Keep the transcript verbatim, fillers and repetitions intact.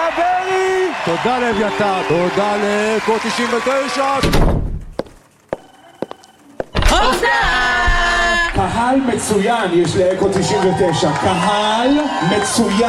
ברי! תודה לאביתר, תודה לאקו תשעים ותשע. קהל מצוין יש לאקו תשעים ותשע, קהל מצוין.